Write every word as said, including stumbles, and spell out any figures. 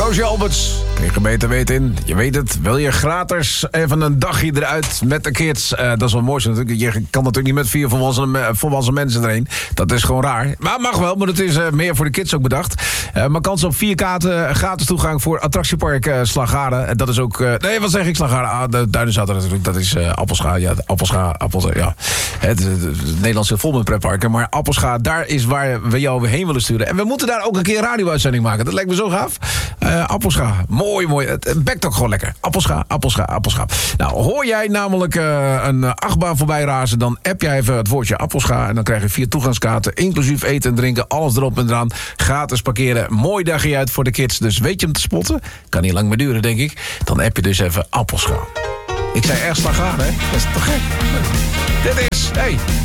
Roosje Alberts, kreeg je beter weten in. Je weet het, wil je gratis even een dagje eruit met de kids? Uh, dat is wel mooi natuurlijk. Je kan natuurlijk niet met vier volwassen, volwassen mensen erheen. Dat is gewoon raar. Maar mag wel, maar het is uh, meer voor de kids ook bedacht. Uh, maar kans op vier kaarten, gratis toegang voor attractiepark uh, Slagharen. En dat is ook... Uh, nee, wat zeg ik Slagharen? Ah, de Duinenzater natuurlijk. Dat is uh, Appelscha. Ja, Appelscha. Appelscha, ja. Het, het, het Nederlands zit vol met pretparken. Maar Appelscha, daar is waar we jou weer heen willen sturen. En we moeten daar ook een keer een radio-uitzending maken. Dat lijkt me zo gaaf. Uh, Appelscha. Mooi, mooi. Het, het bekt ook gewoon lekker. Appelscha, Appelscha, Appelscha. Nou, hoor jij namelijk uh, een achtbaan voorbij razen, dan app jij even het woordje Appelscha en dan krijg je vier toegangskaarten, inclusief eten en drinken, alles erop en eraan. Gratis parkeren. Mooi dagje uit voor de kids. Dus weet je hem te spotten? Kan niet lang meer duren, denk ik. Dan app je dus even Appelscha. Ik zei erg Slagharen, hè? Dat is toch gek? Dit is... Hey,